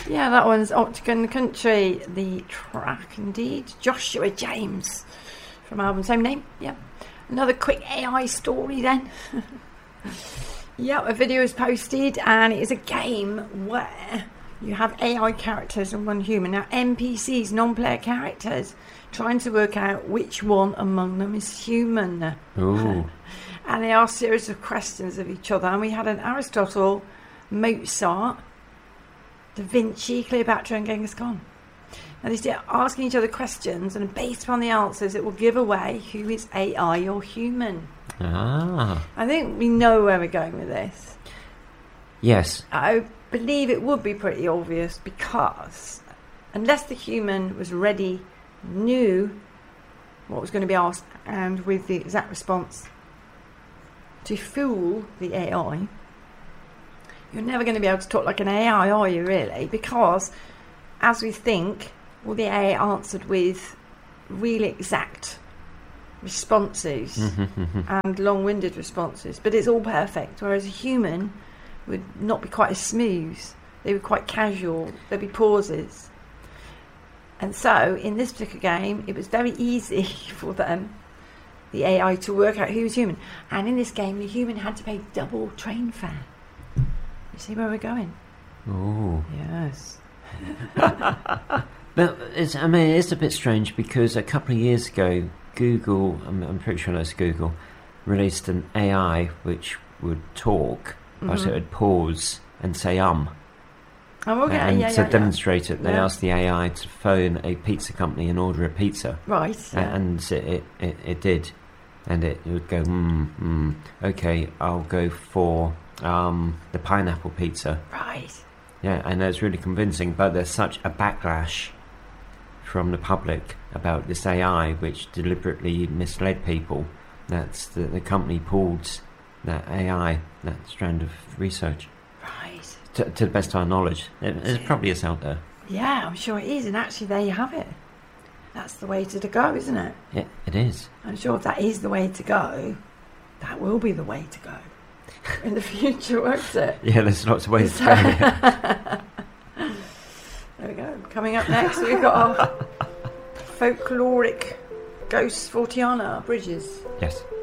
Yeah, that one's Octagon Country, the track indeed. Joshua James from album same name. Yeah. Another quick AI story then. Yeah, a video is posted and it is a game where you have AI characters and one human. Now NPCs, non-player characters, trying to work out which one among them is human. Ooh. And they ask a series of questions of each other. And we had an Aristotle, Mozart, Da Vinci, Cleopatra and Genghis Khan. Now they start asking each other questions, and based upon the answers it will give away who is AI or human. Ah. I think we know where we're going with this. Yes. I believe it would be pretty obvious, because unless the human was ready, knew what was going to be asked, and with the exact response to fool the AI, you're never going to be able to talk like an AI, are you, really? Because as we think, well, the AI answered with really exact responses and long-winded responses, but it's all perfect, whereas a human would not be quite as smooth. They were quite casual. There'd be pauses. And so in this particular game it was very easy for them, the AI, to work out who was human. And in this game the human had to pay double train fare. You see where we're going? Ooh. Yes. But it's a bit strange, because a couple of years ago Google, I'm pretty sure that's Google, released an AI which would talk, or so it would pause and say Oh, okay. and to demonstrate it, they asked the AI to phone a pizza company and order a pizza. Right. Yeah. And it did. And it would go, okay, I'll go for the pineapple pizza. Right. Yeah, and it's really convincing, but there's such a backlash from the public about this AI, which deliberately misled people, that the company pulled that AI, that strand of research. Right. To the best of our knowledge. It probably is out there. Yeah, I'm sure it is, and actually there you have it. That's the way to go, isn't it? Yeah, it is. I'm sure if that is the way to go, that will be the way to go in the future, won't it? Yeah, there's lots of ways to go. There we go. Coming up next, we've got our folkloric ghosts, Fortiana Bridges. Yes.